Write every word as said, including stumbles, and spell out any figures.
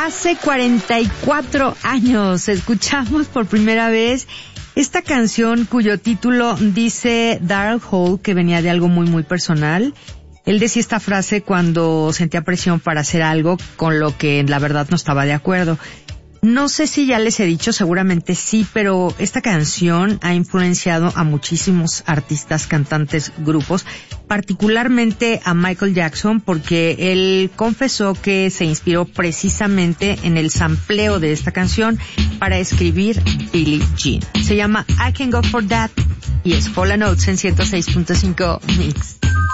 Hace cuarenta y cuatro años escuchamos por primera vez esta canción cuyo título dice Daryl Hall, que venía de algo muy muy personal. Él decía esta frase cuando sentía presión para hacer algo con lo que la verdad no estaba de acuerdo. No sé si ya les he dicho, seguramente sí, pero esta canción ha influenciado a muchísimos artistas, cantantes, grupos, particularmente a Michael Jackson, porque él confesó que se inspiró precisamente en el sampleo de esta canción para escribir Billie Jean. Se llama I Can Go For That y es Hall and Oates en ciento seis punto cinco Mix.